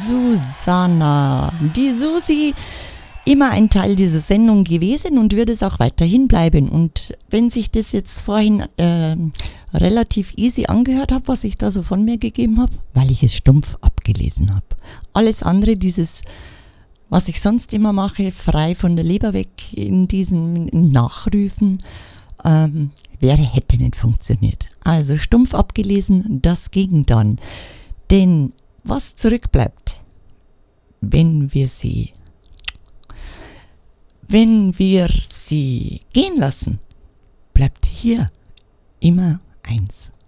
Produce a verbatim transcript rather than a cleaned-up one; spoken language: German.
Susanna. Die Susi, immer ein Teil dieser Sendung gewesen und wird es auch weiterhin bleiben. Und wenn sich das jetzt vorhin äh, relativ easy angehört hat, was ich da so von mir gegeben habe, weil ich es stumpf abgelesen habe. Alles andere, dieses, was ich sonst immer mache, frei von der Leber weg in diesen Nachrufen, ähm, wäre, hätte nicht funktioniert. Also stumpf abgelesen, das ging dann. Denn was zurückbleibt, wenn wir sie, wenn wir sie gehen lassen, bleibt hier immer eins.